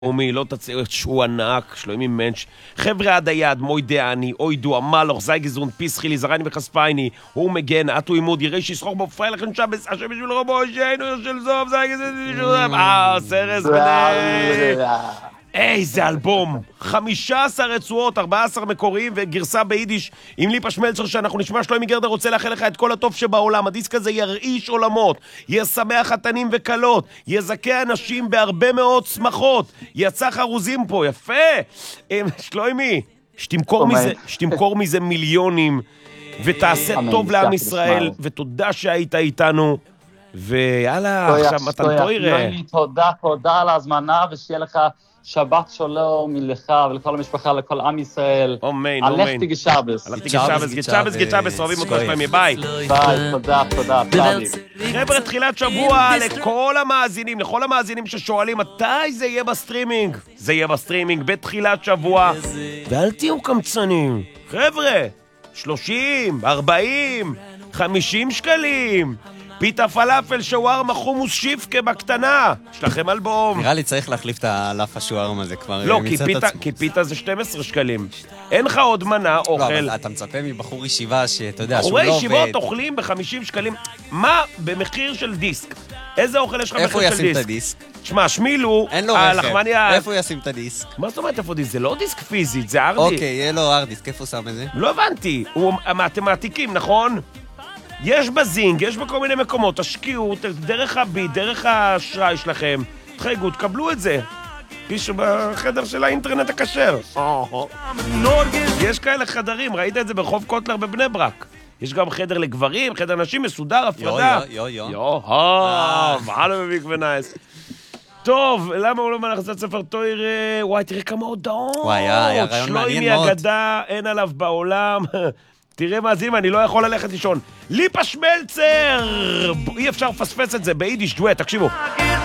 אומי, לא תצא, שהוא ענק, שלוימי מנש, חבר'ה עד היד, מוי דעני, אוי דו, מלוך, זי גזרון, פיסחי לי, זרני וחספייני, הוא מגן, עטו עימוד, יראה שיסחור בו, פריי לכם שבס, השם בשביל רבו, שיינו של זוב, זי גזרון, סרס בני... איזה אלבום, 15 רצועות, 14 מקוריים וגרסה ביידיש עם ליפה שמלצר שאנחנו נשמע. שלוימי גרדר רוצה לאחל לך את כל הטוב שבעולם. הדיסק הזה ירעיש עולמות, ישמח חתנים וקלות, יזכה אנשים בהרבה מאוד שמחות, יצא חרוזים פה, יפה. שלוימי, שתמכור מזה מיליונים ותעשה טוב לעם ישראל, ותודה שהיית איתנו. ויאללה, עכשיו מתן תוירה. תודה על ההזמנה, ושיהיה לך שבת שלום לך ולכל המשפחה, לכל עם ישראל. אמן, הלך תגשבס. גשבס, אוהבים אותו שלמי, ביי. ביי, תודה. חבר'ה, תחילת שבוע לכל המאזינים ששואלים מתי זה יהיה בסטרימינג. זה יהיה בסטרימינג בתחילת שבוע. ואל תהיו קמצנים. חבר'ה, 30, 40, 50 שקלים. פיתה פלאפל, שווארמה, חומוס שיפקה בקטנה. יש לכם אלבום. נראה לי צריך להחליף את הלאפה שווארמה הזה כבר. לא, כי פיתה זה 12 שקלים. אין לך עוד מנה, אוכל. לא, אבל אתה מצפה מבחור ישיבה שאתה יודע שהוא לא בחורי עובד. ישיבות אוכלים ב-50 שקלים. מה במחיר של דיסק? איזה אוכל יש לך איפה במחיר הוא של ישים את דיסק? הדיסק? תשמע, שמילו, אין לו רכב. איפה הוא ישים את הדיסק? מה זאת אומרת איפה דיסק? זה לא דיסק פיזית, זה ארדי. אוקיי, יהיה לו ארדיסק, איפה הוא שם את זה? לא הבנתי. הוא המתמטיקים, נכון? יש בזינג, יש בכל מיני מקומות, תשקיעו, דרך הביט, דרך האשראי שלכם, תחייגו, תקבלו את זה. פישו בחדר של האינטרנט הכשר. יש כאלה חדרים, ראית את זה ברחוב קוטלר בבני ברק. יש גם חדר לגברים, חדר נשים, מסודר, הפרדה. מעלה מביק ונייס. טוב, למה הוא לא מלך לצאת ספר תוירה? וואי, תראה כמה הודעות. וואי, היה רעיון מעניין מאוד. שלוימי אגדה, אין עליו בעולם. תראה מאזינים, אני לא יכול ללכת לישון. ליפה שמלצר! אי אפשר לפספס את זה ביידיש דואט, תקשיבו.